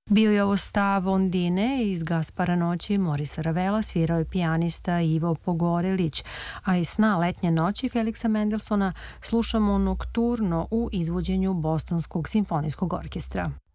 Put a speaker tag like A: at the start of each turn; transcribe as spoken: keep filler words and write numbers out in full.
A: Bio je ovo stav Ondine iz Gaspara noći Morisa Ravela, svirao je pijanista Ivo Pogorelić, a iz Sna letnje noći Feliksa Mendelsona slušamo nokturno u izvođenju Bostonskog simfonijskog orkestra.